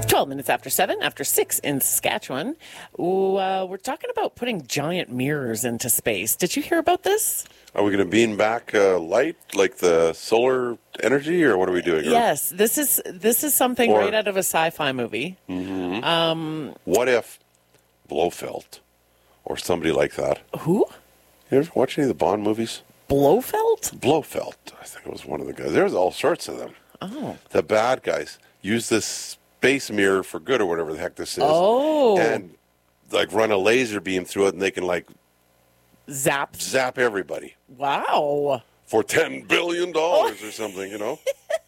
12 minutes after 7, after 6 in Saskatchewan. We're talking about putting giant mirrors into space. Did you hear about this? Are we going to beam back light like the solar energy, or what are we doing? Yes, this is something right out of a sci-fi movie. What if Blofeld or somebody like that? Who? You ever watch any of the Bond movies? Blofeld? Blofeld, I think it was one of the guys. There's all sorts of them. Oh. The bad guys use this space mirror for good, or whatever the heck this is. Oh. And like run a laser beam through it, and they can like zap everybody. Wow. For $10 billion or something, you know?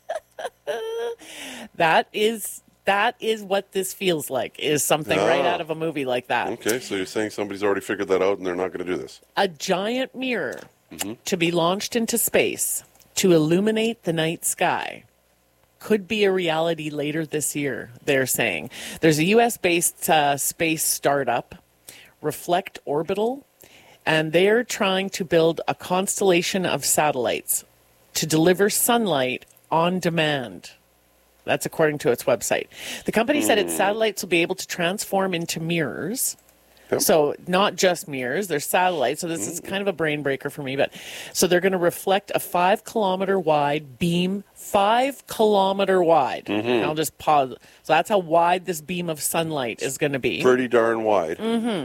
That is what this feels like, is something right out of a movie like that. Okay, so you're saying somebody's already figured that out and they're not going to do this. A giant mirror to be launched into space to illuminate the night sky could be a reality later this year, they're saying. There's a U.S.-based space startup, Reflect Orbital, and they're trying to build a constellation of satellites to deliver sunlight on demand. That's according to its website. The company said its satellites will be able to transform into mirrors. Yep. So not just mirrors, they're satellites. So this is kind of a brain breaker for me. But so they're going to reflect a 5-kilometer wide beam, 5 kilometer wide. I'll just pause. So that's how wide this beam of sunlight is going to be. Pretty darn wide.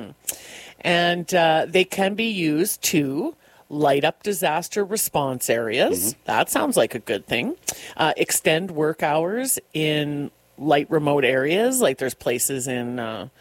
And they can be used to light up disaster response areas. That sounds like a good thing. Extend work hours in light remote areas. Like there's places in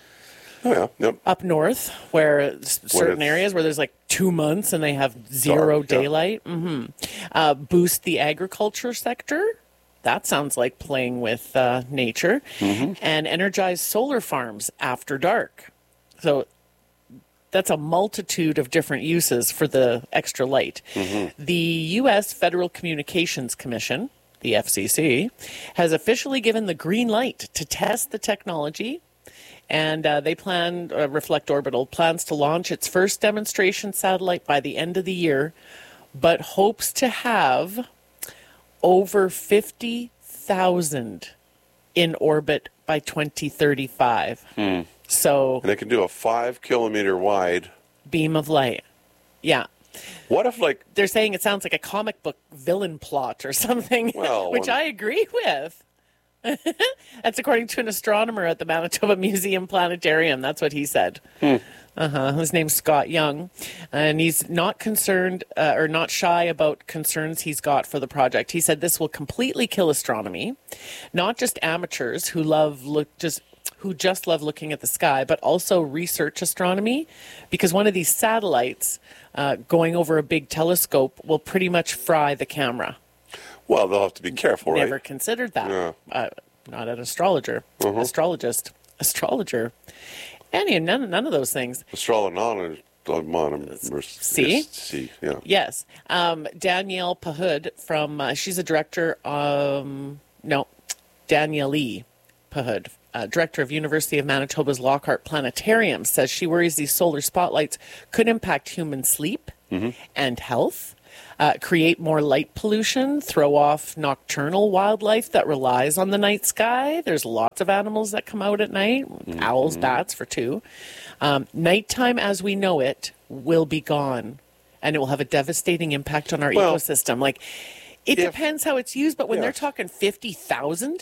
up north where certain areas where there's like 2 months and they have zero daylight. Boost the agriculture sector. That sounds like playing with nature. And energize solar farms after dark. So that's a multitude of different uses for the extra light. The U.S. Federal Communications Commission, the FCC, has officially given the green light to test the technology. And Reflect Orbital plans to launch its first demonstration satellite by the end of the year, but hopes to have over 50,000 in orbit by 2035. So, and they can do a 5-kilometer wide beam of light. Yeah. What if, like, they're saying it sounds like a comic book villain plot or something, which I agree with. That's according to an astronomer at the Manitoba Museum Planetarium. That's what he said. His name's Scott Young, and he's not concerned or not shy about concerns he's got for the project. He said this will completely kill astronomy, not just amateurs who just love looking at the sky, but also research astronomy, because one of these satellites going over a big telescope will pretty much fry the camera. Well, they'll have to be careful, right? Never considered that. Not an astrologer. Astrologer. Anyway, none of those things. See? Yeah. Yes. Danielle Pahud from, she's a director, Danielle E. Pahud, director of University of Manitoba's Lockhart Planetarium, says she worries these solar spotlights could impact human sleep and health, create more light pollution, throw off nocturnal wildlife that relies on the night sky. There's lots of animals that come out at night, owls, bats for two. Nighttime as we know it will be gone, and it will have a devastating impact on our ecosystem. Like, it depends how it's used, but when they're talking 50,000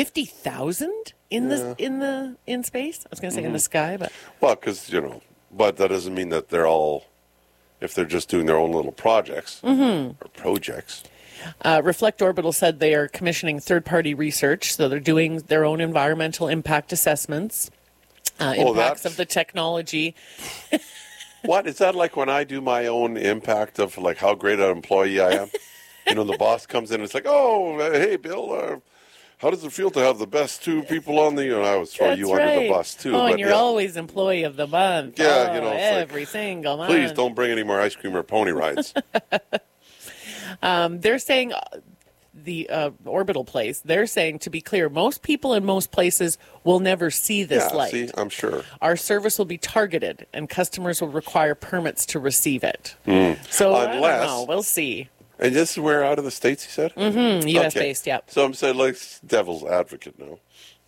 in space, I was going to say in the sky, but because but that doesn't mean that they're all, if they're just doing their own little projects or projects. Reflect Orbital said they are commissioning third-party research, so they're doing their own environmental impact assessments, impacts of the technology. What is that like when I do my own impact of like how great an employee I am? The boss comes in and it's like, oh, hey, Bill, how does it feel to have the best two people on the? I always throw you under the bus too. Oh, and you're always employee of the month. Yeah, every single month. Please don't bring any more ice cream or pony rides. They're saying the orbital place. They're saying, to be clear, most people in most places will never see this light. See, I'm sure. Our service will be targeted, and customers will require permits to receive it. So I don't know. We'll see. And this is where out of the States, he said? U.S. based, yep. So I'm saying, like, devil's advocate now.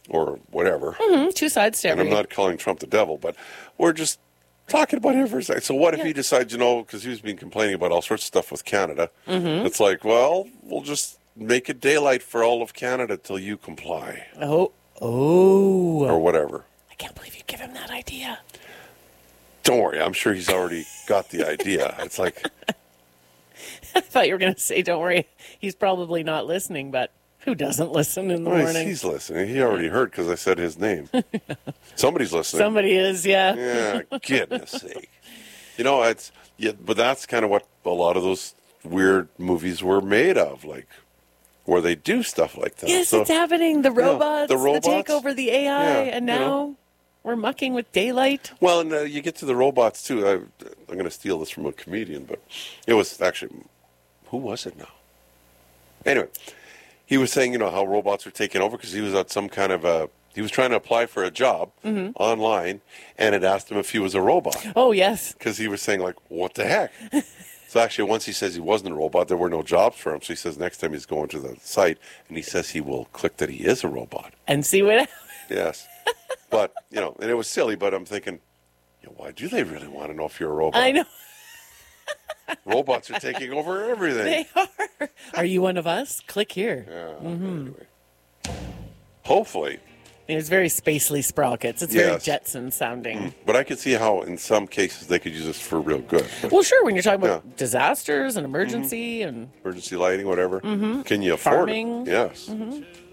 or whatever. Two sides to And every. I'm not calling Trump the devil, but we're just talking about him for a second. So what if he decides, because he's been complaining about all sorts of stuff with Canada. It's like, well, we'll just make it daylight for all of Canada till you comply. Oh. Or whatever. I can't believe you give him that idea. Don't worry, I'm sure he's already got the idea. It's like... I thought you were going to say, don't worry, he's probably not listening, but who doesn't listen in the morning? He's listening. He already heard because I said his name. Somebody's listening. Somebody is, yeah. Yeah, goodness sake. But that's kind of what a lot of those weird movies were made of, like, where they do stuff like that. Yes, it's happening. The robots, the take over the AI, and now we're mucking with daylight. Well, and you get to the robots, too. I'm going to steal this from a comedian, but it was actually... Who was it now? Anyway, he was saying, how robots are taking over because he was at some kind of he was trying to apply for a job online, and it asked him if he was a robot. Oh, yes. Because he was saying, like, what the heck? So actually, once he says he wasn't a robot, there were no jobs for him. So he says next time he's going to the site, and he says he will click that he is a robot. And see what happens. Yes. But, and it was silly, but I'm thinking, why do they really want to know if you're a robot? I know. Robots are taking over everything. They are. Are you one of us? Click here. Yeah, anyway. Hopefully. It was very Spacely Sprockets. It's very Jetson sounding. But I could see how in some cases they could use this for real good. Well, sure, when you're talking about disasters and emergency and emergency lighting, whatever. Can you afford farming. it? Yes.